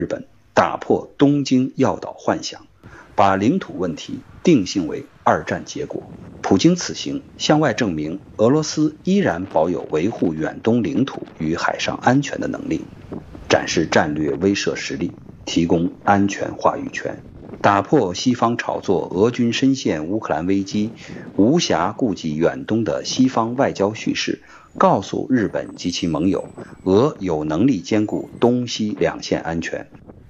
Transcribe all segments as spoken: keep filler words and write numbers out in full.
日本打破东京要岛幻想，把领土问题定性为二战结果。普京此行向外证明俄罗斯依然保有维护远东领土与海上安全的能力，展示战略威慑实力，提供安全话语权，打破西方炒作俄军深陷乌克兰危机，无暇顾及远东的西方外交叙事，告诉日本及其盟友，俄有能力兼顾东西两线安全。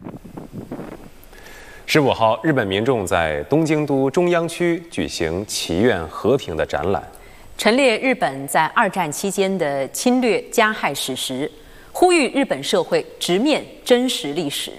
十五号，日本民众在东京都中央区举行祈愿和平的展览， 陈列日本在二战期间的侵略加害史实，呼吁日本社会直面真实历史。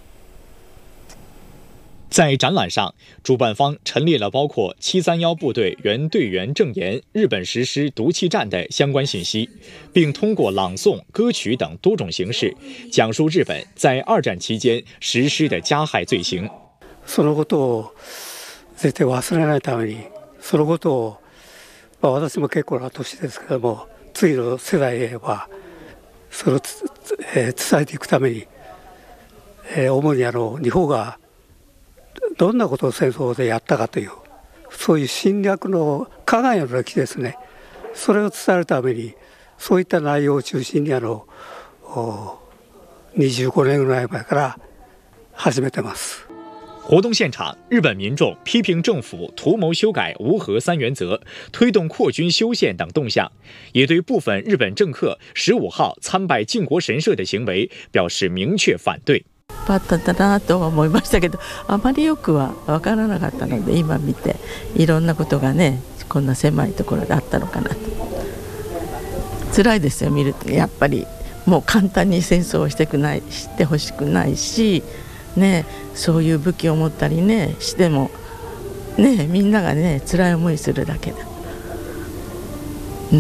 在展览上，主办方陈列了包括七三一部队原队员证言日本实施毒气战的相关信息，并通过朗诵、歌曲等多种形式，讲述日本在二战期间实施的加害罪行。 そのことを絶対忘れないために、そのことを、まあ、私も結構な年ですけども、次の世代へはそれを、えー、伝えていくために、えー、主にあの日本がどんなことを戦争でやったかという、そういう侵略の加害の歴史ですね、それを伝えるために、そういった内容を中心にあのにじゅうごねんぐらい前から始めてます。 活动现场，日本民众批评政府图谋修改无核三原则、推动扩军修宪等动向，也对部分日本政客十五号参拜靖国神社的行为表示明确反对。 バッタだなとは思いましたけど、あまりよくは分からなかったので、今見ていろんなことがね、こんな狭いところであったのかなと。辛いですよ、見ると。やっぱりもう簡単に戦争をしてくない、してほしくないし。ね、そういう武器を持ったりねしてもね、みんながね辛い思いするだけだ。うん、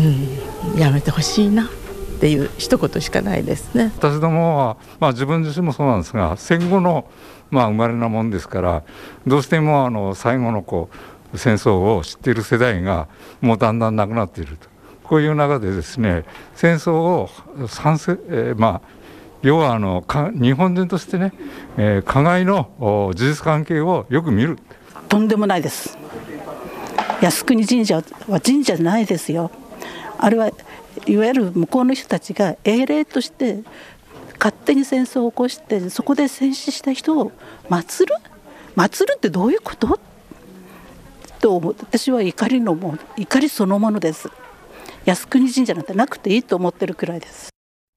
やめてほしいなっていう一言しかないですね。 私どもは、まあ、自分自身もそうなんですが、戦後の、まあ、生まれなもんですから、どうしてもあの最後のこう戦争を知っている世代がもうだんだんなくなっていると。こういう中でですね、戦争を賛成、えー、まあ要はあの日本人としてね、えー、加害の事実関係をよく見る。 とんでもないです。靖国神社は神社じゃないですよ。あれはいわゆる向こうの人たちが英霊として勝手に戦争を起こして、そこで戦死した人を祀る祀るってどういうことと、私は怒りのもう怒りそのものです。靖国神社なんてなくていいと思ってるくらいです。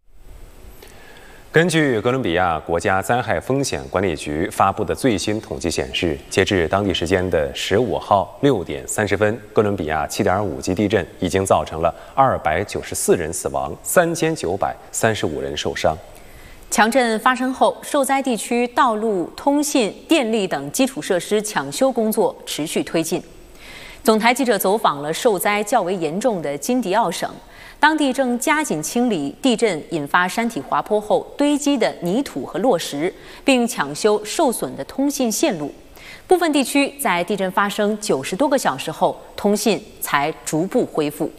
根据哥伦比亚国家灾害风险管理局发布的最新统计显示，截至当地时间的十五号六点三十分，哥伦比亚七点五级地震已经造成了二百九十四人死亡，三千九百三十五人受伤。 强震发生后，受灾地区道路、通信、电力等基础设施抢修工作持续推进。总台记者走访了受灾较为严重的金迪奥省。当地正加紧清理地震引发山体滑坡后堆积的泥土和落石，并抢修受损的通信线路。部分地区在地震发生九十多个小时后，通信才逐步恢复。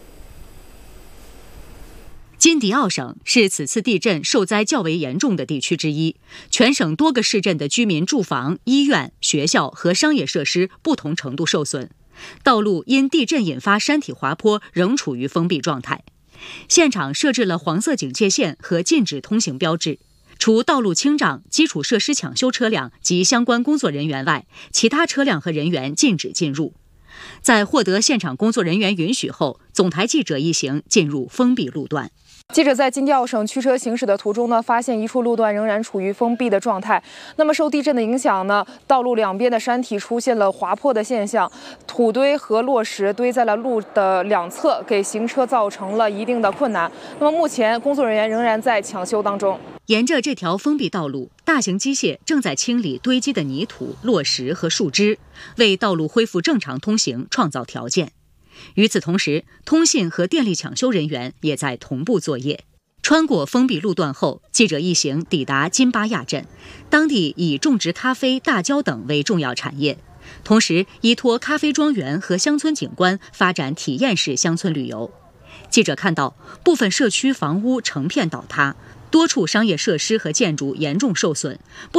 金迪奥省是此次地震受灾较为严重的地区之一，全省多个市镇的居民住房、医院、学校和商业设施不同程度受损，道路因地震引发山体滑坡仍处于封闭状态。现场设置了黄色警戒线和禁止通行标志，除道路清障、基础设施抢修车辆及相关工作人员外，其他车辆和人员禁止进入。在获得现场工作人员允许后，总台记者一行进入封闭路段。 记者在金迪奥省驱车行驶的途中呢，发现一处路段仍然处于封闭的状态。那么受地震的影响呢，道路两边的山体出现了滑坡的现象，土堆和落石堆在了路的两侧，给行车造成了一定的困难。那么目前工作人员仍然在抢修当中。 沿着这条封闭道路，大型机械正在清理堆积的泥土、落石和树枝，为道路恢复正常通行创造条件。与此同时，通信和电力抢修人员也在同步作业。穿过封闭路段后，记者一行抵达金巴亚镇，当地以种植咖啡、大蕉等为重要产业，同时依托咖啡庄园和乡村景观发展体验式乡村旅游。记者看到部分社区房屋成片倒塌， 多处商业设施和建筑严重受损。